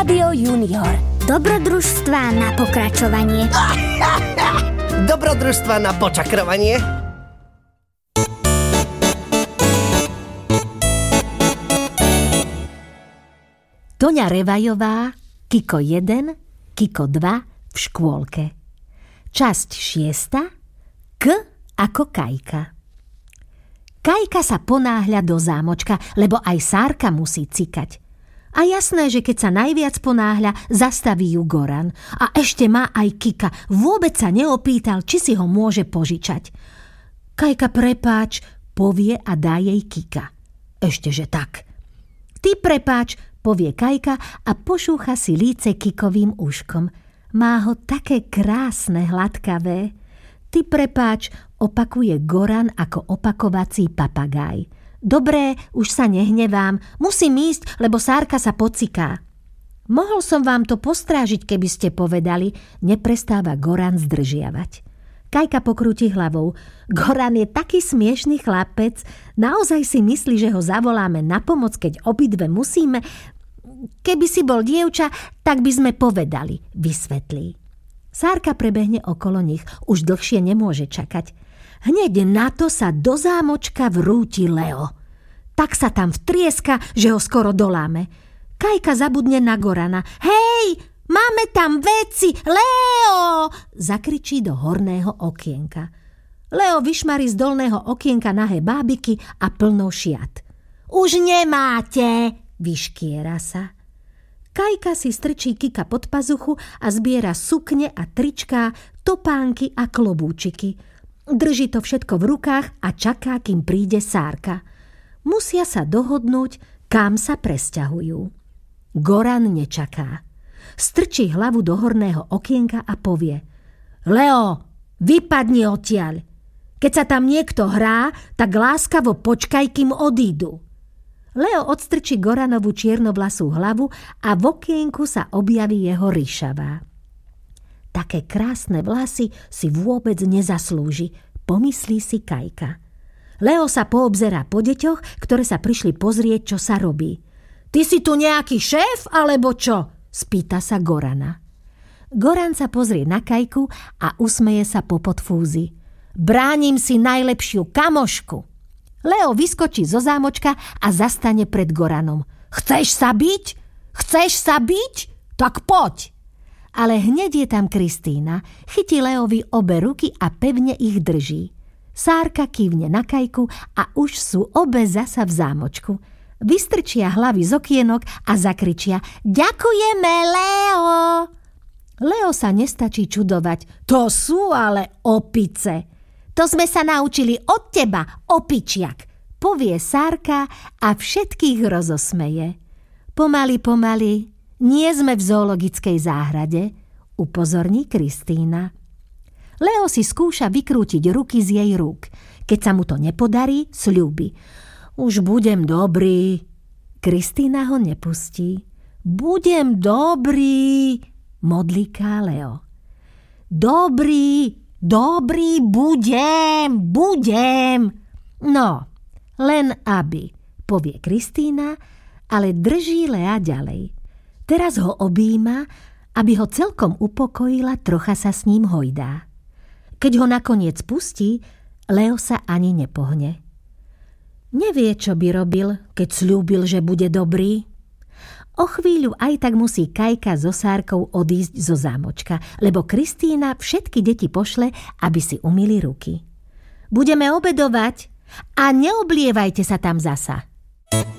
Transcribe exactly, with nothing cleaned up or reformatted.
Rádio Junior. Dobrodružstvá na pokračovanie. Dobrodružstvá na počakrovanie. Toňa Revajová, Kiko jeden, Kiko dva v škôlke. Časť šiesta. K ako Kajka. Kajka sa ponáhľa do zámočka, lebo aj Sárka musí cikať. A jasné, že keď sa najviac ponáhľa, zastaví ju Goran. A ešte má aj Kika. Vôbec sa neopýtal, či si ho môže požičať. Kajka, prepáč, povie a dá jej Kika. Ešteže tak. Ty prepáč, povie Kajka a pošúcha si líce Kikovým uškom. Má ho také krásne, hladkavé. Ty prepáč, opakuje Goran ako opakovací papagáj. Dobré, už sa nehnevám. Musím ísť, lebo Sárka sa pociká. Mohol som vám to postrážiť, keby ste povedali, neprestáva Goran zdržiavať. Kajka pokrúti hlavou. Goran je taký smiešný chlapec. Naozaj si myslí, že ho zavoláme na pomoc, keď obidve musíme? Keby si bol dievča, tak by sme povedali, vysvetlí. Sárka prebehne okolo nich. Už dlhšie nemôže čakať. Hneď na to sa do zámočka vrúti Leo. Tak sa tam vtrieska, že ho skoro doláme. Kajka zabudne na Gorana. Hej, máme tam veci, Leo! Zakričí do horného okienka. Leo vyšmarí z dolného okienka nahé bábiky a plno šiat. Už nemáte, vyškiera sa. Kajka si strčí Kika pod pazuchu a zbiera sukne a tričká, topánky a klobúčiky. Drží to všetko v rukách a čaká, kým príde Sárka. Musia sa dohodnúť, kam sa presťahujú. Goran nečaká. Strčí hlavu do horného okienka a povie: Leo, vypadni odtiaľ. Keď sa tam niekto hrá, tak láskavo počkaj, kým odídu. Leo odstrčí Goranovú čiernovlasú hlavu a v okienku sa objaví jeho ryšavá. Také krásne vlasy si vôbec nezaslúži, pomyslí si Kajka. Leo sa poobzerá po deťoch, ktoré sa prišli pozrieť, čo sa robí. Ty si tu nejaký šéf, alebo čo? Spýta sa Gorana. Goran sa pozrie na Kajku a usmeje sa po podfúzi. Bránim si najlepšiu kamošku. Leo vyskočí zo zámočka a zastane pred Goranom. Chceš sa biť? Chceš sa biť? Tak poď! Ale hneď je tam Kristína, chytí Leovi obe ruky a pevne ich drží. Sárka kývne na Kajku a už sú obe zasa v zámočku. Vystrčia hlavy z okienok a zakričia: Ďakujeme, Leo! Leo sa nestačí čudovať. To sú ale opice. To sme sa naučili od teba, opičiak, povie Sárka a všetkých rozosmeje. Pomaly, pomaly. Nie sme v zoologickej záhrade, upozorní Kristína. Leo si skúša vykrútiť ruky z jej rúk. Keď sa mu to nepodarí, sľúbi: Už budem dobrý. Kristína ho nepustí. Budem dobrý, modliká Leo. Dobrý, dobrý budem, budem. No, len aby, povie Kristína, ale drží Lea ďalej. Teraz ho objíma, aby ho celkom upokojila, trocha sa s ním hojdá. Keď ho nakoniec pustí, Leo sa ani nepohne. Nevie, čo by robil, keď sľúbil, že bude dobrý. O chvíľu aj tak musí Kajka so Sárkou odísť zo zámočka, lebo Kristína všetky deti pošle, aby si umyli ruky. Budeme obedovať a neoblievajte sa tam zasa.